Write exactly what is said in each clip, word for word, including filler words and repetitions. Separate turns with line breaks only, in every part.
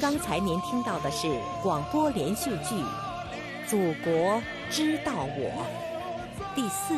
刚才您听到的是广播连续剧《祖国知道我》第四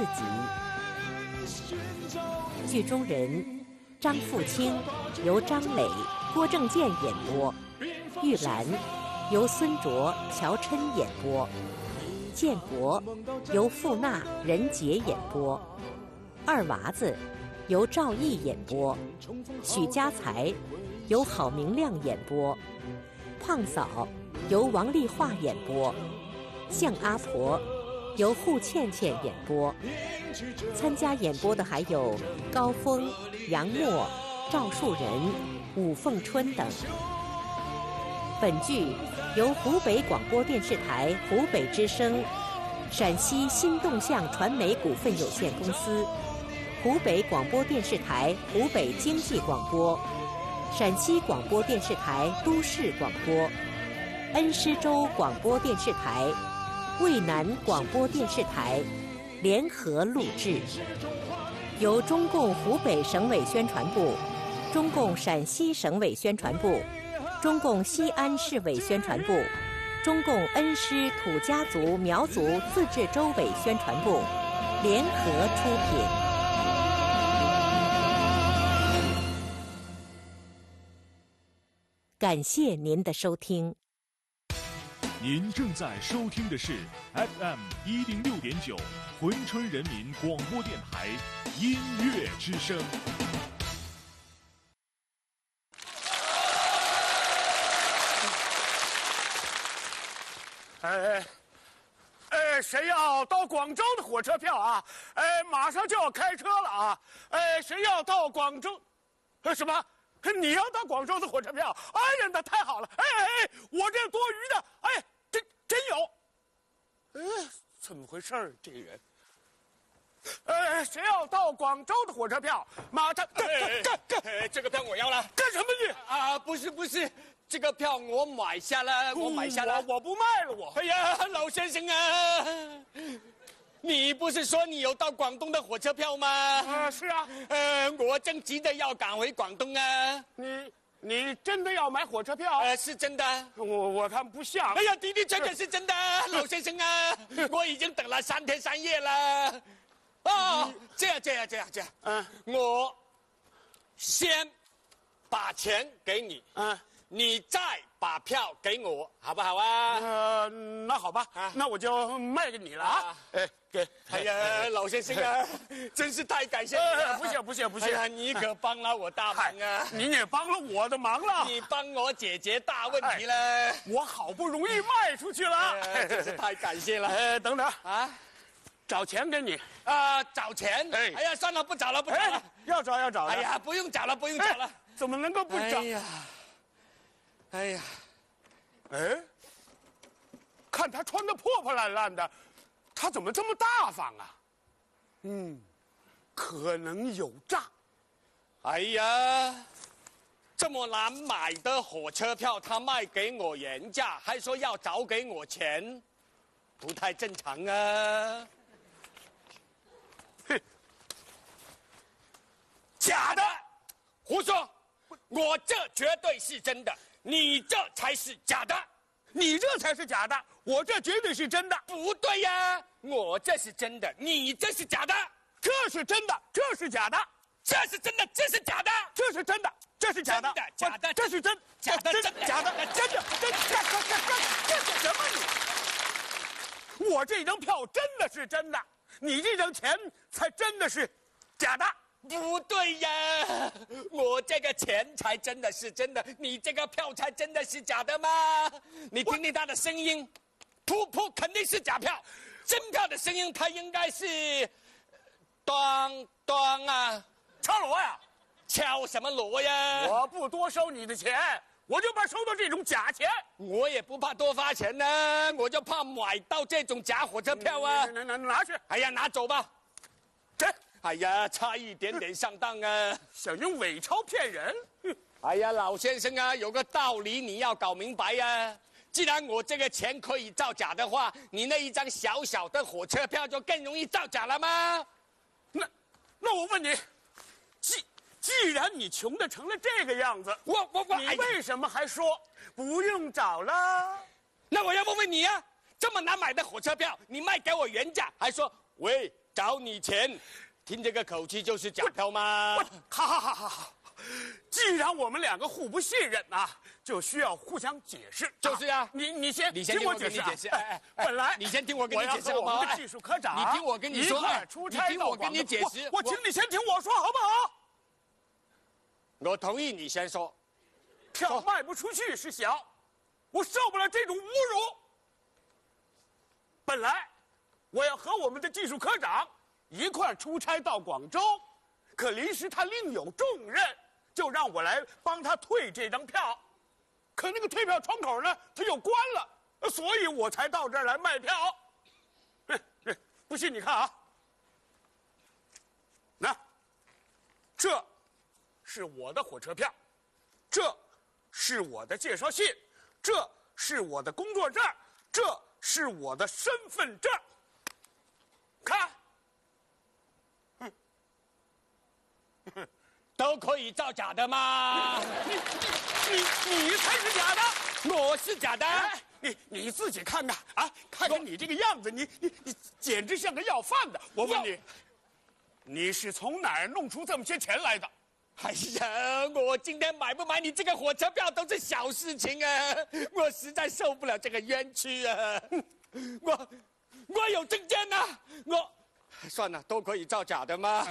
集。剧中人张富清由张磊、郭正健演播，玉兰由孙卓、乔琛演播，建国由傅娜、任杰演播，二娃子由赵毅演播，许家才由郝明亮演播，胖嫂由王丽华演播，向阿婆由户倩倩演播。参加演播的还有高峰、杨默、赵树人、武凤春等。本剧由湖北广播电视台湖北之声、陕西新动向传媒股份有限公司、湖北广播电视台湖北经济广播、陕西广播电视台都市广播、恩施州广播电视台、渭南广播电视台联合录制，由中共湖北省委宣传部、中共陕西省委宣传部、中共西安市委宣传部、中共恩施土家族苗族自治州委宣传部联合出品。感谢您的收听。
您正在收听的是 F M 一零六点九珲春人民广播电台音乐之声。
哎，哎，谁要到广州的火车票啊？哎，马上就要开车了啊！哎，谁要到广州？呃，什么？你要到广州的火车票？哎呀，那太好了！哎哎哎，我这多余的，哎，真真有。哎，怎么回事儿？这个人。哎，谁要到广州的火车票？马上干干干干！
哎，这个票我要了。
干什么你？
啊，不是不是。这个票我买下了，我买下了，
我我不卖了我。
哎呀，老先生啊，你不是说你有到广东的火车票吗？
啊，是啊。
呃，我正急着要赶回广东啊。
你你真的要买火车票？
呃，是真的。
我我看不像。
哎呀，的的确确是真的，老先生啊，我已经等了三天三夜了。哦，这样这样这样这样，嗯，我先把钱给你，嗯。你再把票给我，好不好啊？
呃，那好吧，啊、那我就卖给你了啊！哎，给，
哎呀，老先生啊，真是太感谢你了！
呃、不谢不谢不谢！
哎呀，你可帮了我大忙啊！
您也帮了我的忙了，
你帮我解决大问题了。
哎、我好不容易卖出去了，
哎、真是太感谢了。
哎，等等啊，找钱给你
啊、呃，找钱？哎，哎呀，算了，不找了，不找了。哎、
要找要找的。
哎呀，不用找了，不用找了。
哎、怎么能够不找？
哎呀。哎呀，
哎，看他穿的破破烂烂的，他怎么这么大方啊？嗯，可能有诈。
哎呀，这么难买的火车票，他卖给我原价，还说要找给我钱，不太正常啊！
哼，
假的，胡说！我这绝对是真的。你这才是假的，
你这才是假的，我这绝对是真的。
不对呀，我这是真的，你这是假的。
这是真的，这是假的，
这是真的，这是假的，
这是真的，这是假的，
假的，
这是真，
假的，
真假的，真的，真干干干干干什么你？我这张票真的是真的，你这张钱才真的是假的。
不对呀，我这个钱才真的是真的，你这个票才真的是假的吗？你听听他的声音，噗噗肯定是假票，真票的声音它应该是，当当啊，
敲锣呀，
敲什么锣呀？
我不多收你的钱，我就怕收到这种假钱。
我也不怕多发钱呢、啊，我就怕买到这种假火车票啊！
拿拿拿去！
哎呀，拿走吧，
这。
哎呀，差一点点上当啊！
想用伪钞骗人？
哎呀，老先生啊，有个道理你要搞明白呀、啊。既然我这个钱可以造假的话，你那一张小小的火车票就更容易造假了吗？
那，那我问你，既既然你穷的成了这个样子，
我我我，
你为什么还说不用找了？
那我要问问你啊，这么难买的火车票，你卖给我原价，还说喂找你钱，听这个口气就是假票吗？
好好好好好，既然我们两个互不信任啊，就需要互相解释。
就是啊，
你你先
你先听我跟你解释。哎哎，
本来
你先听我跟你解释好
我
不好？
们的技术科长，
你听我跟你说，
出差
你听我跟你解释。
我请你先听我说好不好？
我同意你先说。
票卖不出去是小，我受不了这种侮辱。本来我要和我们的技术科长一块出差到广州，可临时他另有重任，就让我来帮他退这张票。可那个退票窗口呢，他又关了，所以我才到这儿来卖票。不信你看啊，那这是我的火车票，这是我的介绍信，这是我的工作证，这是我的身份证。看，
都可以造假的吗？
你你你你才是假的，
我是假的。
哎，你你自己看看啊，看看你这个样子，你你你简直像个要饭的。我问你，你是从哪儿弄出这么些钱来的？
哎呀，我今天买不买你这个火车票都是小事情啊！我实在受不了这个冤屈啊！我我有证件呐、啊，我算了，都可以造假的吗？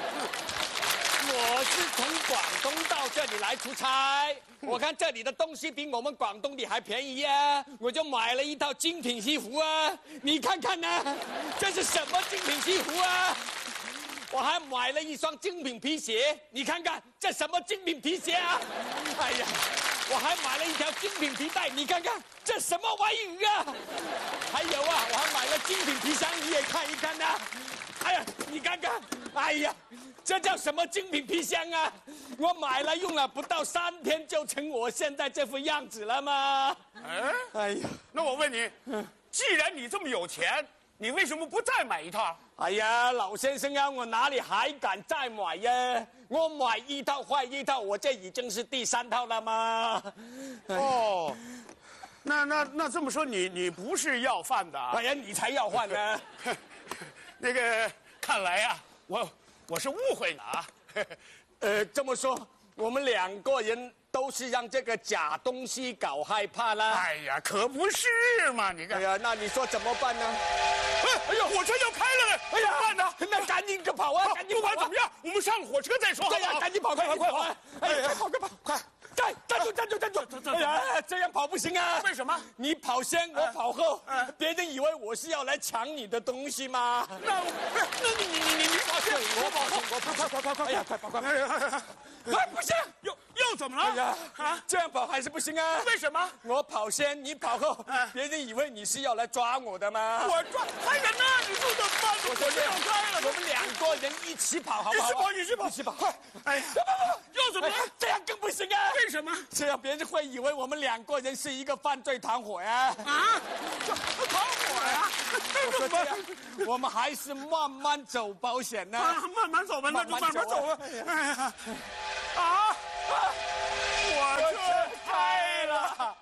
我是从广东到这里来出差，我看这里的东西比我们广东的还便宜啊，我就买了一套精品西服啊！你看看呢、啊，这是什么精品西服啊？我还买了一双精品皮鞋，你看看这什么精品皮鞋啊！哎呀，我还买了一条精品皮带，你看看这什么玩意啊！还有啊，我还买了精品皮箱，你也看一看呐、啊！哎呀，你看看，哎呀，这叫什么精品皮箱啊？我买了用了不到三天就成我现在这副样子了吗？
哎，
哎呀，
那我问你，既然你这么有钱，你为什么不再买一套？
哎呀，老先生啊，我哪里还敢再买呀？我买一套坏一套，我这已经是第三套了吗？
哦，那那那这么说，你你不是要饭的啊？
哎呀，你才要饭呢！
那个，看来呀、啊，我我是误会了啊。
呃，这么说，我们两个人都是让这个假东西搞害怕了。
哎呀，可不是嘛！你看，
哎呀，那你说怎么办呢？
哎呀，火车要开了嘞！哎呀，办呢？
那赶紧就跑啊！赶紧
不管怎么样，我们上了火车再说。
对呀，赶紧跑，快快快跑！哎呀，快跑快跑，快！站站住站住站住！哎呀，这样跑不行啊！
为什么？
你跑先，我跑后，别人以为我是要来抢你的东西吗？
那那你你你你你跑先，
我跑先，我跑，快快快快！哎呀，快跑快跑！哎，不行，
又又怎么了？
哎呀，
啊，
这样跑还是不行啊！
为什么？
我跑先，你跑后，别人以为你是要来抓我的吗？
我抓还人呢？你说怎么办？
我
火车要开了，
我们两个人一起跑，好不好？
一起跑，一起跑，
一起跑，快！
哎呀，又怎么了？
这样更不行啊！
为什么？
这样别人会以为我们两个人是一个犯罪团伙呀！
啊，团伙呀！
我说这样，我们还是慢慢走保险呢。
啊，慢慢走吧，那就慢慢走吧。哎呀，啊，火车开了。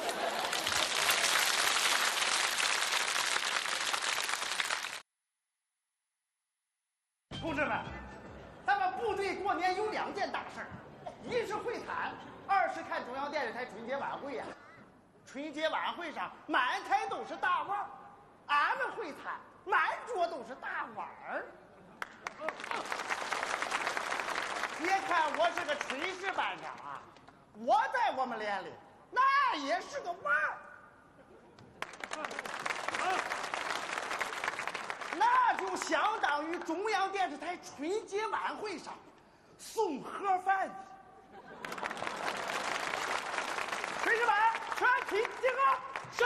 同志们，咱们部队过年有两件大事儿，一是会谈，二是看中央电视台春节晚会呀、啊。春节晚会上满台都是大腕儿，俺们会谈满桌都是大碗儿。别看我是个炊事班长啊，我在我们连里那也是个腕儿。那就相当于中央电视台春节晚会上送盒饭的。炊事班全体集合。是。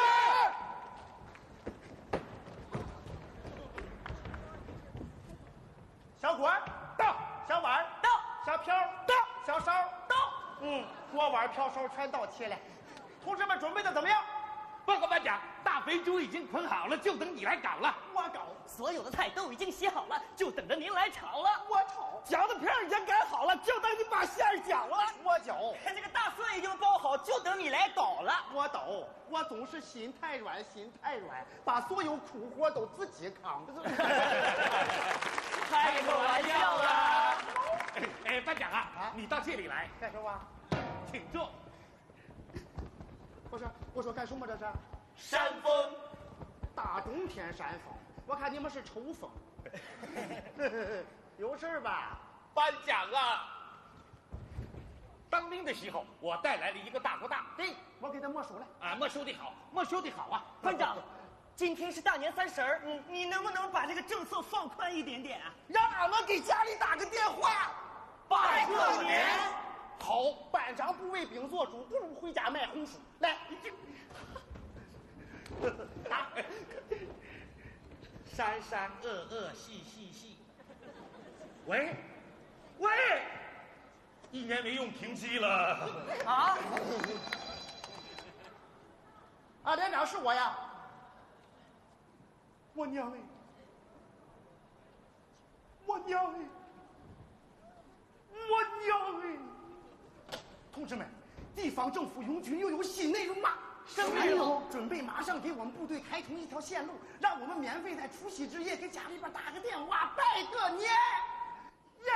小锅到，小碗到，小瓢到，小勺到。嗯，锅碗瓢勺全到齐了。同志们准备的怎么样？
报告班长，大肥猪已经捆好了，就等你来搞了。
我搞，
所有的菜都已经洗好了，就等着您来炒了。
我炒。 饺子皮儿已经擀好了，就等你把馅儿搅了。我搅。
这个大蒜已经包好，就等你来捣了。
我捣，我总是心太软，心太软，把所有苦活都自己扛。
开个玩笑啦！
哎哎，班长啊，啊你到这里来
干什么？
请坐。
我说我说干什么这是？
扇风。
大冬天扇风，我看你们是抽风。有事吧？
班长啊，当兵的时候我带来了一个大哥大，
对，我给他没收了。
啊，没收的好，没收的好啊。
班长，今天是大年三十儿，嗯，你能不能把这个政策放宽一点点啊？
让俺们给家里打个电话，
拜个年。
好，班长不为兵做主，不如回家卖红薯。来，打。
山山恶恶细细细。喂，喂，一年没用停机了。
啊？
啊，连长是我呀。我娘哎！我娘哎！我娘哎！同志们，地方政府拥军又有新内容了。什么内容？准备马上给我们部队开通一条线路，让我们免费在除夕之夜给家里边打个电话，拜个年。耶！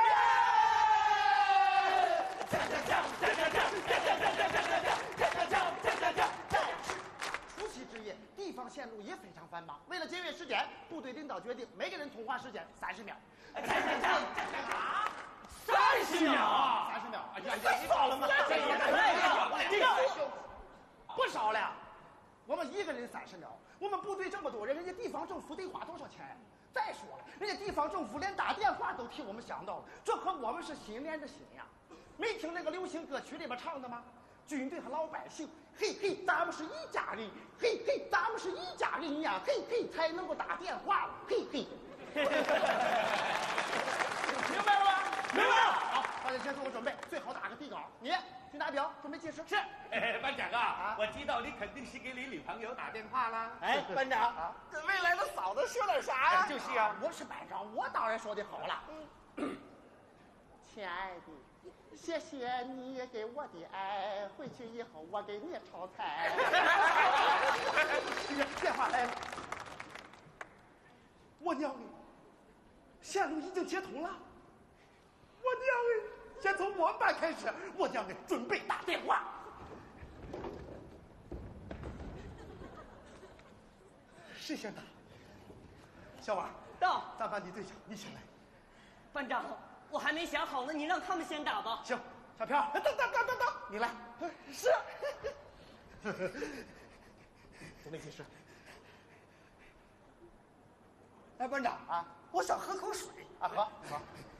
除夕之夜，地方线路也非常繁忙。为了节约时间，部队领导决定每个人通话时间三十秒。
三十秒，
三十秒，
哎呀，你少了吗？
这也太少了，这个不少了。我们一个人三十秒，我们部队这么多人，人家地方政府得花多少钱？再说了，人家地方政府连打电话都替我们想到了，这和我们是心连着心呀。没听那个流行歌曲里边唱的吗？军队和老百姓，嘿嘿，咱们是一家人，嘿嘿，咱们是一家人呀，嘿嘿，才能够打电话，嘿嘿。明白了吗？明白了。好，大家先做个准备，最好打个底稿。你去拿表，准备计时。是。
哎，班长啊，啊我知道你肯定是给你女朋友打电话啦。
哎，班长，啊、跟未来的嫂子说点啥呀？
哎、就是啊，
我是班长，我当然说的好了。嗯、亲爱的，谢谢你给我的爱，回去以后我给你炒菜。电话来了，我娘哎，线路已经接通了。我娘哎，先从我们班开始，我娘哎，准备打电话。谁先打？小王
到，
咱班的队长，你先来。
班长，我还没想好呢，你让他们先打吧。
行，小飘，等等等等等，你来。是。准备计时。哎，班长啊，我想喝口水啊，喝喝。